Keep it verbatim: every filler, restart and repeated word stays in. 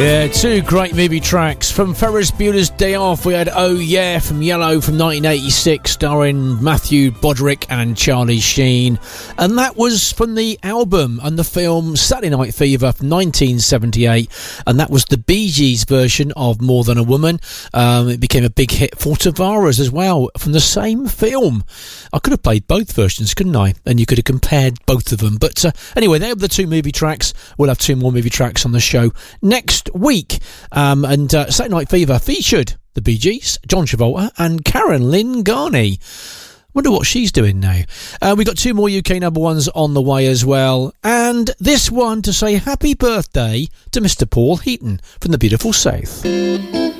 Yeah, two great movie tracks. From Ferris Bueller's Day Off, we had Oh Yeah from Yellow from nineteen eighty-six, starring Matthew Broderick and Charlie Sheen. And that was from the album and the film Saturday Night Fever from nineteen seventy-eight. And that was the Bee Gees version of More Than a Woman. Um, it became a big hit for Tavares as well from the same film. I could have played both versions, couldn't I? And you could have compared both of them. But uh, anyway, they were the two movie tracks. We'll have two more movie tracks on the show next week. Um, and uh, Saturday Night Fever featured the Bee Gees, John Travolta and Karen Lynn Garney. Wonder what she's doing now. Uh, we got two more U K number ones on the way as well. And this one to say happy birthday to Mister Paul Heaton from the beautiful South.